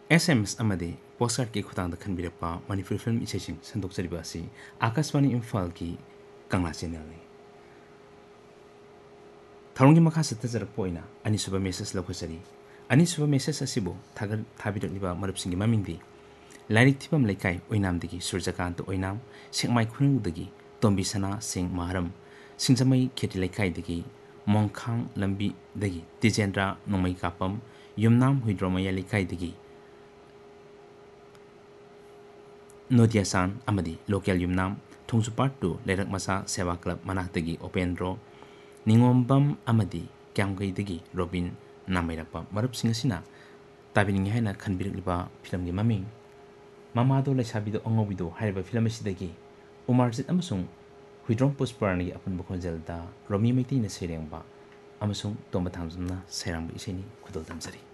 SMS amadi postcard ki khutang da khanbirapa Manipur film isesing sandok chariba asi Akashvani Imphal ki Kangla channel ni tharungi makha sata jarak poina ani suba message lokhosari ani suba message asibo thagar thabirak liba marup singi mamingdi lairik thibam laikai oinam digi surjakant oinam sekmai khunu digi tombi sana sing maharam singjamai kheti laikai digi mongkhang lambi dagi tijendra nomai kapam yumnam huidromaya laikai digi Nodiasan amadi local yumnam thongsu part 2 lerak masa seva club manaktagi open draw ningombam amadi kyamgai dagi Robin namairapa marup singasina tabining haina khanbirikliba film gi maming mamado laisabido angobido haiba film asidagi Umarjit amasung Huidrom Pusparani apun bukhonjal da Romi Maiti na serengba amasung tomba thamjumna serangba iseni khudol tamjari